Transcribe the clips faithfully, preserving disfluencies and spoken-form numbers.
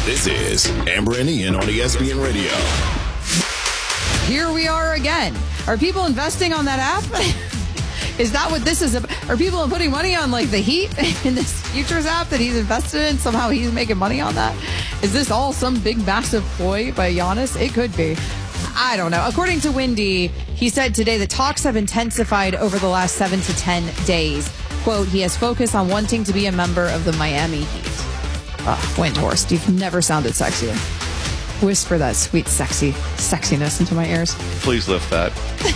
This is Amber and Ian on E S P N Radio. Here we are again. Are people investing on that app? Is that what this is about? Are people putting money on like the Heat in this futures app that he's invested in? Somehow he's making money on that? Is this all some big massive ploy by Giannis? It could be. I don't know. According to Windy, he said today the talks have intensified over the last seven to ten days. Quote, he has focused on wanting to be a member of the Miami Heat. Oh, Windhorst, you've never sounded sexier. Whisper that sweet, sexy sexiness into my ears. Please lift that.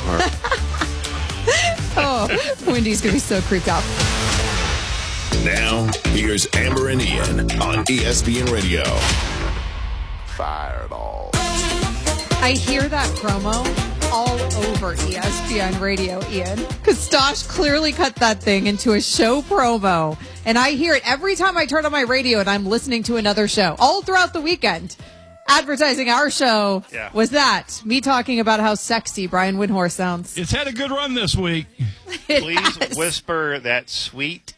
Oh, Windy's going to be so creeped out. Now, here's Amber and Ian on E S P N Radio. Fireball. I hear that promo all over E S P N Radio, Ian. Because Stosh clearly cut that thing into a show promo. And I hear it every time I turn on my radio and I'm listening to another show. All throughout the weekend. Advertising our show yeah. was that. Me talking about how sexy Brian Windhorst sounds. It's had a good run this week. Please has. whisper that sweet,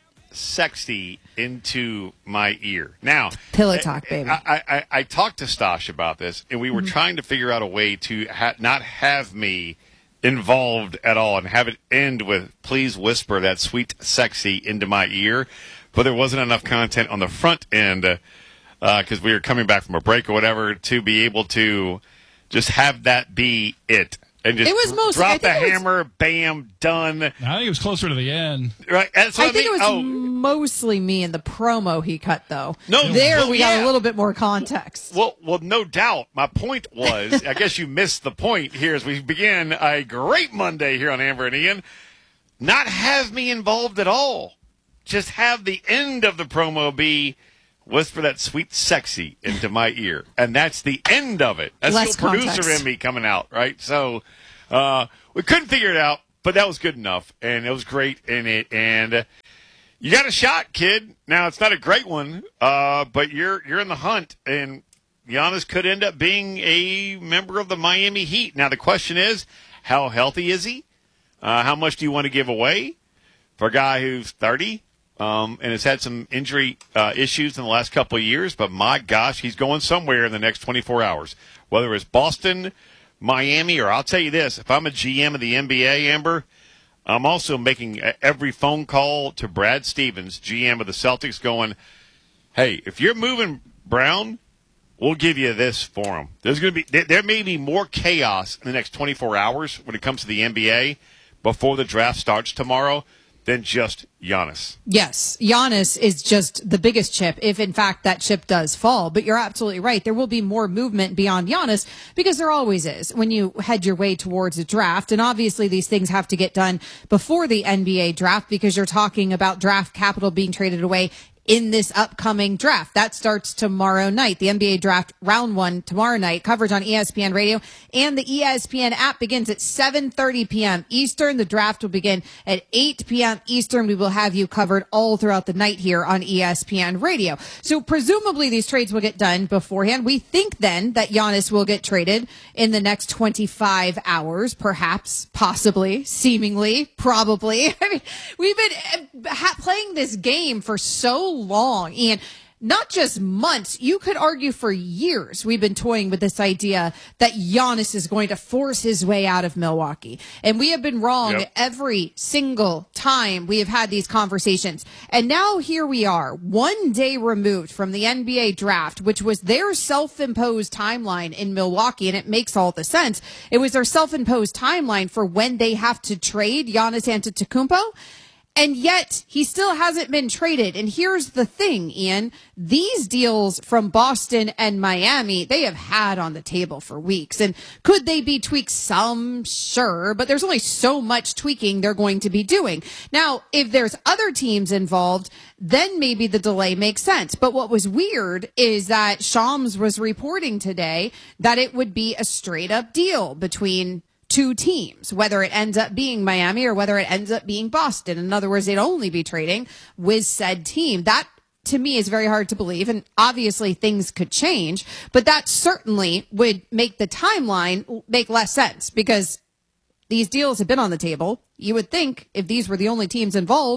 sexy into my ear. Now, Pillow talk, baby. I, I, I talked to Stosh about this, and we were mm-hmm. trying to figure out a way to ha- not have me involved at all and have it end with, please whisper that sweet, sexy into my ear. But there wasn't enough content on the front end uh, because uh, we were coming back from a break or whatever to be able to just have that be it. And just it was mostly, drop the was, hammer, bam, done. I think it was closer to the end. Right? That's what I, I think mean. it was oh. mostly me in the promo he cut, though. No, there well, we yeah. got a little bit more context. Well, well, no doubt. My point was, I guess you missed the point here as we begin a great Monday here on Amber and Ian. Not have me involved at all. Just have the end of the promo be whisper that sweet sexy into my ear. And that's the end of it. That's Less the producer context. in me coming out, right? So uh, we couldn't figure it out, but that was good enough. And it was great in it. And uh, you got a shot, kid. Now, it's not a great one, uh, but you're you're in the hunt. And Giannis could end up being a member of the Miami Heat. Now, the question is, how healthy is he? Uh, how much do you want to give away for a guy who's thirty? Um, and has had some injury uh, issues in the last couple of years, but my gosh, he's going somewhere in the next twenty-four hours. Whether it's Boston, Miami, or I'll tell you this, if I'm a G M of the N B A, Amber, I'm also making every phone call to Brad Stevens, G M of the Celtics, going, hey, if you're moving Brown, we'll give you this for him. There's going to be there may be more chaos in the next twenty-four hours when it comes to the N B A before the draft starts tomorrow than just Giannis. Yes, Giannis is just the biggest chip, if in fact that chip does fall. But you're absolutely right. There will be more movement beyond Giannis because there always is when you head your way towards a draft. And obviously these things have to get done before the N B A draft because you're talking about draft capital being traded away in this upcoming draft. That starts tomorrow night. The N B A draft round one tomorrow night. Coverage on E S P N Radio and the E S P N app begins at seven thirty p.m. Eastern. The draft will begin at eight p.m. Eastern. We will have you covered all throughout the night here on E S P N Radio. So presumably these trades will get done beforehand. We think then that Giannis will get traded in the next twenty-five hours, perhaps, possibly, seemingly, probably. I mean, we've been ha- playing this game for so long, and not just months, you could argue for years we've been toying with this idea that Giannis is going to force his way out of Milwaukee. And we have been wrong yep. every single time we have had these conversations. And now here we are, one day removed from the N B A draft, which was their self-imposed timeline in Milwaukee, and it makes all the sense. It was their self-imposed timeline for when they have to trade Giannis Antetokounmpo. And yet, he still hasn't been traded. And here's the thing, Ian. These deals from Boston and Miami, they have had on the table for weeks. And could they be tweaked some? Sure. But there's only so much tweaking they're going to be doing. Now, if there's other teams involved, then maybe the delay makes sense. But what was weird is that Shams was reporting today that it would be a straight up deal between two teams, whether it ends up being Miami or whether it ends up being Boston. In other words, they'd only be trading with said team. That, to me, is very hard to believe. And obviously things could change, but that certainly would make the timeline make less sense because these deals have been on the table. You would think if these were the only teams involved,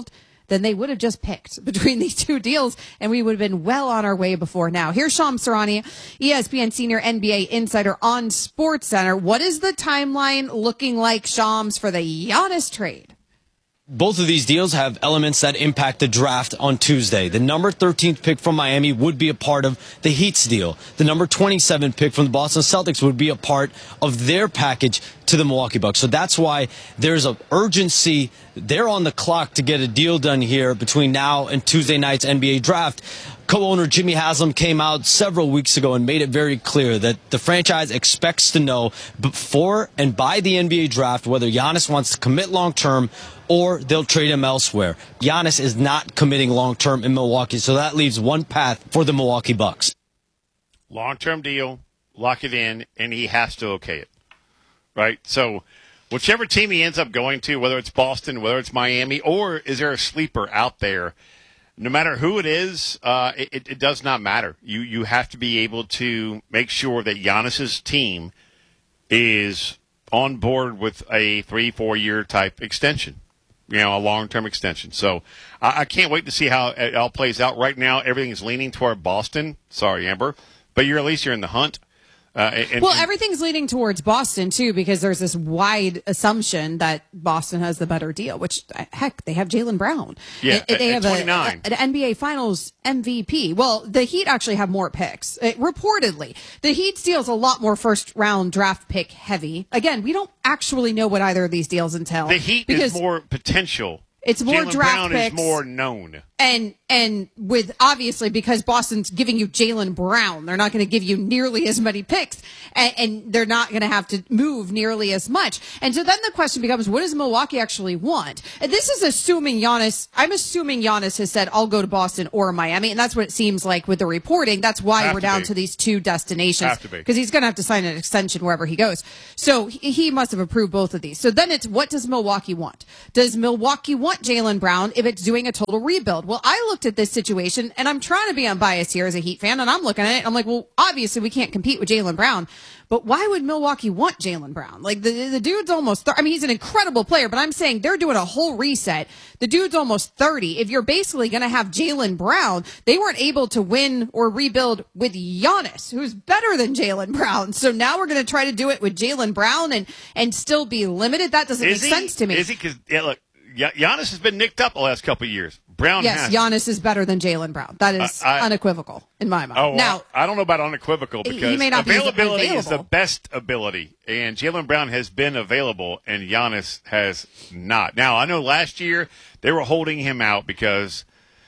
then they would have just picked between these two deals, and we would have been well on our way before now. Here's Shams Charania, E S P N senior N B A insider on SportsCenter. What is the timeline looking like, Shams, for the Giannis trade? Both of these deals have elements that impact the draft on Tuesday. The number thirteenth pick from Miami would be a part of the Heat's deal. The number twenty-seven pick from the Boston Celtics would be a part of their package to the Milwaukee Bucks. So that's why there's an urgency. They're on the clock to get a deal done here between now and Tuesday night's N B A draft. Co-owner Jimmy Haslam came out several weeks ago and made it very clear that the franchise expects to know before and by the N B A draft whether Giannis wants to commit long-term or they'll trade him elsewhere. Giannis is not committing long-term in Milwaukee, so that leaves one path for the Milwaukee Bucks. Long-term deal, lock it in, and he has to okay it, right? So whichever team he ends up going to, whether it's Boston, whether it's Miami, or is there a sleeper out there, no matter who it is, uh, it, it does not matter. You you have to be able to make sure that Giannis's team is on board with a three, four-year type extension, you know, a long-term extension. So I, I can't wait to see how it all plays out. Right now, everything is leaning toward Boston. Sorry, Amber. But you're at least you're in the hunt. Uh, and, well, and, everything's leading towards Boston, too, because there's this wide assumption that Boston has the better deal, which, heck, they have Jaylen Brown. Yeah, they, they at, have at twenty-nine. A, an N B A Finals M V P. Well, the Heat actually have more picks. It, reportedly, the Heat deal's a lot more first-round draft pick heavy. Again, we don't actually know what either of these deals entail. The Heat because is more potential. It's more Jaylen draft Brown picks. is more known. And and with obviously because Boston's giving you Jaylen Brown, they're not going to give you nearly as many picks, and, and they're not going to have to move nearly as much. And so then the question becomes, what does Milwaukee actually want? And this is assuming Giannis. I'm assuming Giannis has said, "I'll go to Boston or Miami," and that's what it seems like with the reporting. That's why Have we're to down be. to these two destinations Have to be. because he's going to have to sign an extension wherever he goes. So he, he must have approved both of these. So then it's, what does Milwaukee want? Does Milwaukee want Jaylen Brown if it's doing a total rebuild? Well, I looked at this situation, and I'm trying to be unbiased here as a Heat fan, and I'm looking at it, and I'm like, well, obviously we can't compete with Jaylen Brown, but why would Milwaukee want Jaylen Brown? Like, the the dude's almost, th- I mean, he's an incredible player, but I'm saying they're doing a whole reset. The dude's almost thirty. If you're basically going to have Jaylen Brown, they weren't able to win or rebuild with Giannis, who's better than Jaylen Brown. So now we're going to try to do it with Jaylen Brown and, and still be limited. That doesn't Is make he? sense to me. Is he? Because, yeah, look, Gian- Giannis has been nicked up the last couple of years. Brown Yes, has. Giannis is better than Jaylen Brown. That is I- I- unequivocal in my mind. Oh, now, well, I don't know about unequivocal He because may not be as availability is the available. best ability, and Jaylen Brown has been available, and Giannis has not. Now, I know last year they were holding him out because,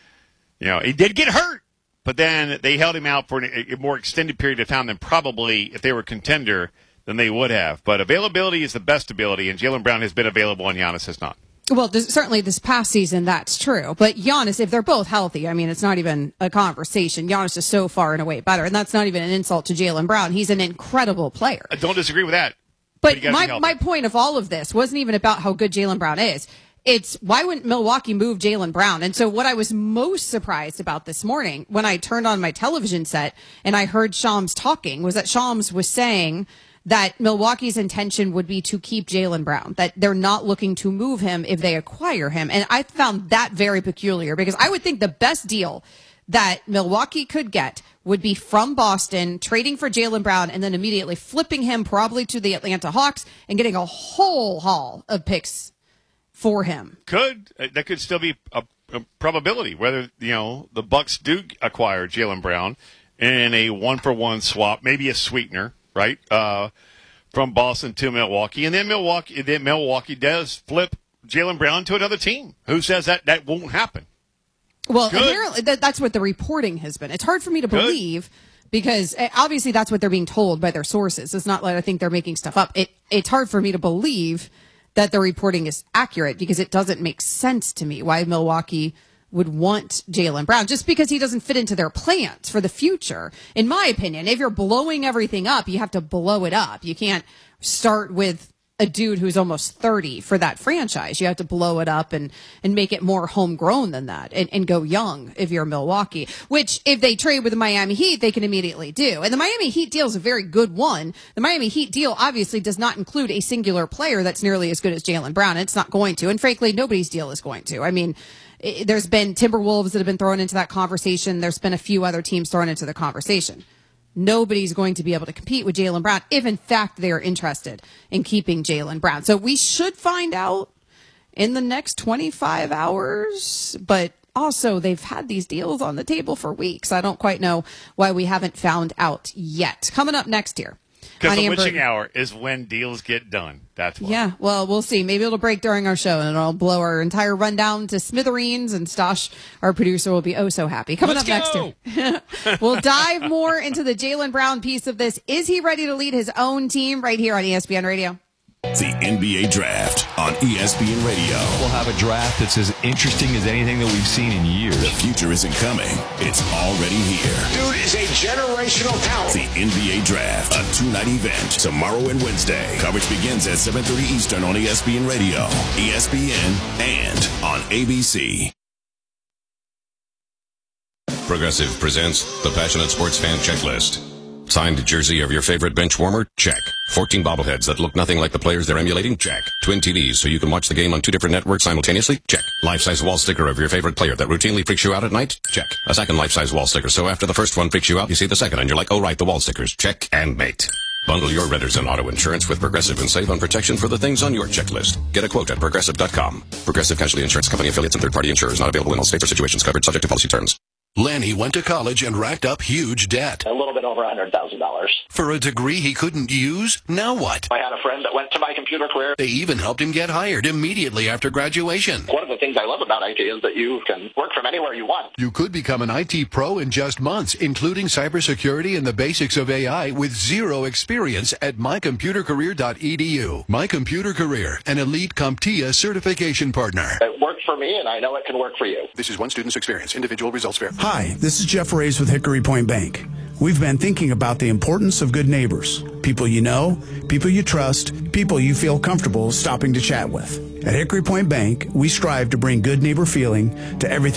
you know, he did get hurt, but then they held him out for an, a more extended period of time than probably if they were a contender than they would have. But availability is the best ability, and Jaylen Brown has been available, and Giannis has not. well, this, certainly this past season, that's true. But Giannis, if they're both healthy, I mean, it's not even a conversation. Giannis is so far and away better, and that's not even an insult to Jaylen Brown. He's an incredible player. I don't disagree with that. But you gotta be my, healthy. my point of all of this wasn't even about how good Jaylen Brown is. It's why wouldn't Milwaukee move Jaylen Brown? And so what I was most surprised about this morning when I turned on my television set and I heard Shams talking was that Shams was saying that Milwaukee's intention would be to keep Jaylen Brown, that they're not looking to move him if they acquire him. And I found that very peculiar because I would think the best deal that Milwaukee could get would be from Boston, trading for Jaylen Brown, and then immediately flipping him probably to the Atlanta Hawks and getting a whole haul of picks for him. Could uh, that could still be a, a probability whether you know the Bucks do acquire Jaylen Brown in a one for one swap, maybe a sweetener, right? Uh, from Boston to Milwaukee, and then Milwaukee, then Milwaukee does flip Jaylen Brown to another team. Who says that that won't happen? Well, Good. apparently that, that's what the reporting has been. It's hard for me to Good. believe because uh, obviously that's what they're being told by their sources. It's not like I think they're making stuff up. It it's hard for me to believe that the reporting is accurate because it doesn't make sense to me why Milwaukee would want Jaylen Brown just because he doesn't fit into their plans for the future. In my opinion, if you're blowing everything up, you have to blow it up. You can't start with a dude who's almost thirty for that franchise. You have to blow it up and, and make it more homegrown than that and, and go young if you're Milwaukee, which if they trade with the Miami Heat, they can immediately do. And the Miami Heat deal is a very good one. The Miami Heat deal obviously does not include a singular player that's nearly as good as Jaylen Brown. It's not going to. And frankly, nobody's deal is going to. I mean, it, there's been Timberwolves that have been thrown into that conversation. There's been a few other teams thrown into the conversation. Nobody's going to be able to compete with Jaylen Brown if, in fact, they are interested in keeping Jaylen Brown. So we should find out in the next twenty-five hours. But also, they've had these deals on the table for weeks. I don't quite know why we haven't found out yet. Coming up next year. Because the witching hour is when deals get done. That's why. Yeah, well, we'll see. Maybe it'll break during our show, and it'll blow our entire rundown to smithereens, and Stosh, our producer, will be oh so happy. Coming Let's up go. next year. We'll dive more into the Jaylen Brown piece of this. Is he ready to lead his own team right here on E S P N Radio? The N B A Draft on E S P N Radio. We'll have a draft that's as interesting as anything that we've seen in years. The future isn't coming. It's already here. Dude is a generational talent. The N B A Draft, a two-night event, tomorrow and Wednesday. Coverage begins at seven thirty Eastern on E S P N Radio, E S P N, and on A B C. Progressive presents the Passionate Sports Fan Checklist. Signed jersey of your favorite bench warmer? Check. fourteen bobbleheads that look nothing like the players they're emulating? Check. Twin T Vs so you can watch the game on two different networks simultaneously? Check. Life-size wall sticker of your favorite player that routinely freaks you out at night? Check. A second life-size wall sticker so after the first one freaks you out, you see the second and you're like, oh right, the wall stickers. Check and mate. Bundle your renters and auto insurance with Progressive and save on protection for the things on your checklist. Get a quote at Progressive dot com. Progressive Casualty Insurance Company affiliates and third-party insurers not available in all states or situations covered subject to policy terms. Lanny went to college and racked up huge debt. A little bit over one hundred thousand dollars. For a degree he couldn't use? Now what? I had a friend that went to my computer career. They even helped him get hired immediately after graduation. One of the things I love about I T is that you can work from anywhere you want. You could become an I T pro in just months, including cybersecurity and the basics of A I with zero experience at my computer career dot e d u. My Computer Career, an elite CompTIA certification partner. It worked for me, and I know it can work for you. This is one student's experience. Individual results vary. Hi, this is Jeff Reyes with Hickory Point Bank. We've been thinking about the importance of good neighbors, people you know, people you trust, people you feel comfortable stopping to chat with. At Hickory Point Bank, we strive to bring good neighbor feeling to everything